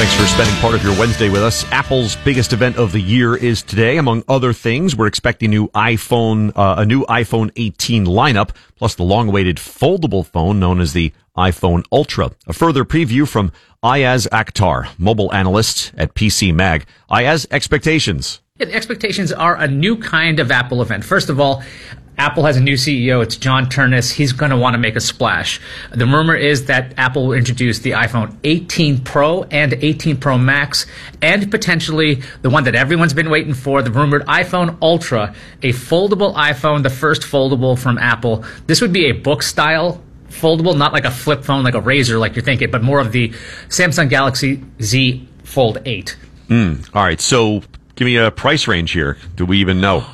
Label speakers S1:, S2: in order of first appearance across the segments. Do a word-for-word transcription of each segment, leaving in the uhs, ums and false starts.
S1: Thanks for spending part of your Wednesday with us. Apple's biggest event of the year is today. Among other things, we're expecting new iPhone, uh, a new iPhone eighteen lineup, plus the long-awaited foldable phone known as the iPhone Ultra. A further preview from Ayaz Akhtar, mobile analyst at P C Mag. Ayaz, expectations?
S2: Yeah, the expectations are a new kind of Apple event. First of all, Apple has a new C E O. It's John Ternus. He's going to want to make a splash. The rumor is that Apple will introduce the iPhone eighteen Pro and eighteen Pro Max, and potentially the one that everyone's been waiting for, the rumored iPhone Ultra, a foldable iPhone, the first foldable from Apple. This would be a book-style foldable, not like a flip phone, like a Razr, like you're thinking, but more of the Samsung Galaxy Z Fold eight.
S1: Mm, all right, so give me a price range here. Do we even know?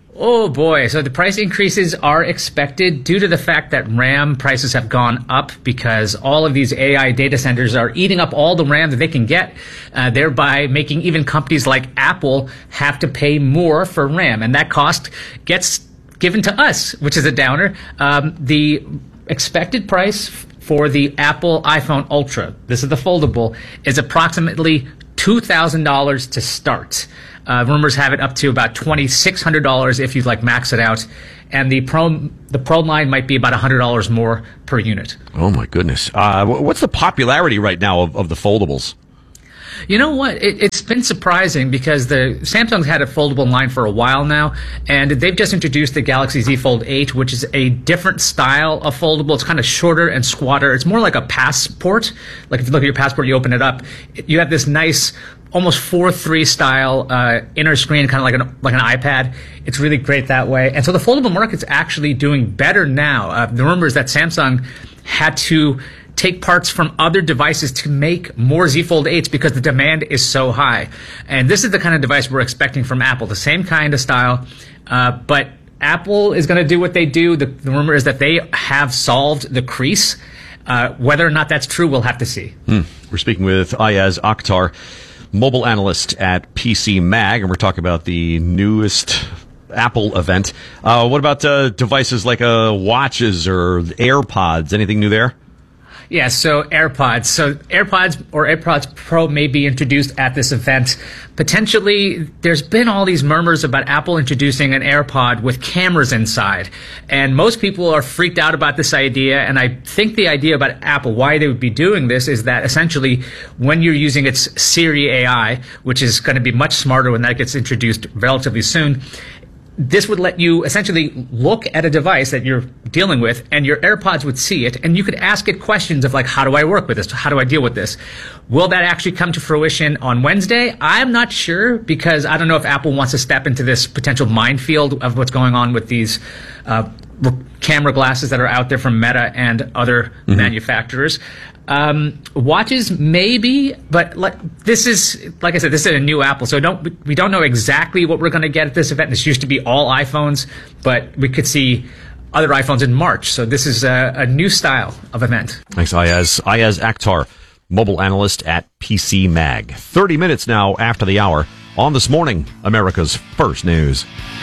S2: Oh boy, so the price increases are expected due to the fact that RAM prices have gone up because all of these A I data centers are eating up all the RAM that they can get, uh, thereby making even companies like Apple have to pay more for RAM. And that cost gets given to us, which is a downer. Um, the expected price for the Apple iPhone Ultra, this is the foldable, is approximately two thousand dollars to start. Uh, rumors have it up to about twenty-six hundred dollars if you'd like max it out. And the Pro the Pro line might be about one hundred dollars more per unit.
S1: Oh, my goodness. Uh, what's the popularity right now of, of the foldables?
S2: You know what? It, it's been surprising because the Samsung's had a foldable line for a while now, and they've just introduced the Galaxy Z Fold eight, which is a different style of foldable. It's kind of shorter and squatter. It's more like a passport. Like if you look at your passport, you open it up, you have this nice almost four three style uh, inner screen, kind of like an like an iPad. It's really great that way. And so the foldable market's actually doing better now. Uh, the rumor is that Samsung had to take parts from other devices to make more Z Fold eights because the demand is so high. And this is the kind of device we're expecting from Apple, the same kind of style. Uh, but Apple is going to do what they do. The, the rumor is that they have solved the crease. Uh, whether or not that's true, we'll have to see.
S1: Hmm. We're speaking with Ayaz Akhtar, mobile analyst at P C Mag, and we're talking about the newest Apple event. Uh, what about uh, devices like uh, watches or AirPods? Anything new there?
S2: Yeah, so AirPods. So AirPods or AirPods Pro may be introduced at this event. Potentially, there's been all these murmurs about Apple introducing an AirPod with cameras inside. And most people are freaked out about this idea. And I think the idea about Apple, why they would be doing this, is that essentially when you're using its Siri A I, which is going to be much smarter when that gets introduced relatively soon, this would let you essentially look at a device that you're dealing with, and your AirPods would see it, and you could ask it questions of like, how do I work with this? How do I deal with this? Will that actually come to fruition on Wednesday? I'm not sure, because I don't know if Apple wants to step into this potential minefield of what's going on with these uh, camera glasses that are out there from Meta and other mm-hmm. manufacturers. Um, watches, maybe, but like, this is, like I said, this is a new Apple, so don't we don't know exactly what we're going to get at this event. This used to be all iPhones, but we could see other iPhones in March. So this is a, a new style of event.
S1: Thanks, Ayaz. Ayaz Akhtar, mobile analyst at P C Mag. thirty minutes now after the hour on This Morning, America's First News.